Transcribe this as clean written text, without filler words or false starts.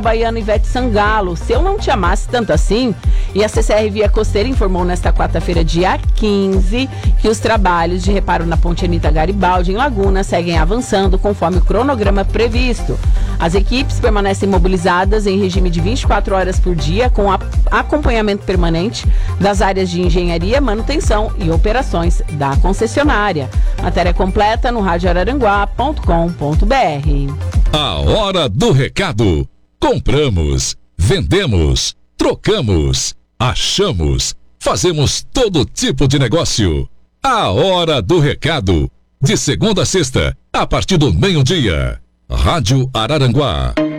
Baiano Ivete Sangalo, Se Eu Não Te Amasse Tanto Assim. E a CCR Via Costeira informou nesta quarta-feira, dia 15, que os trabalhos de reparo na ponte Anita Garibaldi, em Laguna, seguem avançando conforme o cronograma previsto. As equipes permanecem mobilizadas em regime de 24 horas por dia, com acompanhamento permanente das áreas de engenharia, manutenção e operações da concessionária. Matéria completa no radioararanguá.com.br. A hora do recado. Compramos, vendemos, trocamos, achamos, fazemos todo tipo de negócio. A hora do recado. De segunda a sexta, a partir do meio-dia. Rádio Araranguá.